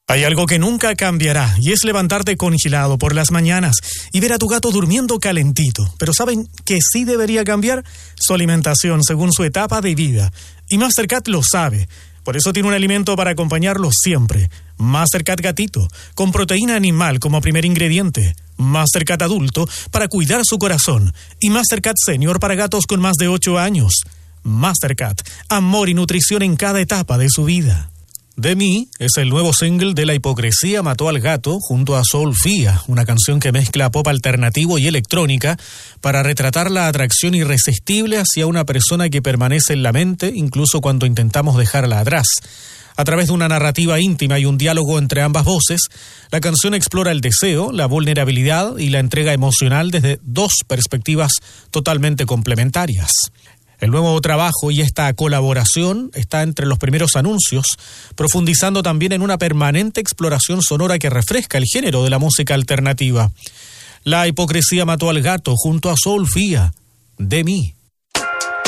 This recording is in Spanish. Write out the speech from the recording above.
Hay algo que nunca cambiará y es levantarte congelado por las mañanas y ver a tu gato durmiendo calentito. Pero ¿saben que sí debería cambiar? Su alimentación según su etapa de vida. Y Mastercat lo sabe. Por eso tiene un alimento para acompañarlo siempre. Mastercat Gatito, con proteína animal como primer ingrediente. Mastercat Adulto, para cuidar su corazón. Y Mastercat Senior para gatos con más de 8 años. Mastercat, amor y nutrición en cada etapa de su vida. De mí es el nuevo single de La Hipocresía Mató al Gato junto a Soulfía, una canción que mezcla pop alternativo y electrónica para retratar la atracción irresistible hacia una persona que permanece en la mente incluso cuando intentamos dejarla atrás. A través de una narrativa íntima y un diálogo entre ambas voces, la canción explora el deseo, la vulnerabilidad y la entrega emocional desde dos perspectivas totalmente complementarias. El nuevo trabajo y esta colaboración está entre los primeros anuncios, profundizando también en una permanente exploración sonora que refresca el género de la música alternativa. La Hipocresía Mató al Gato junto a Soulfía, De mí.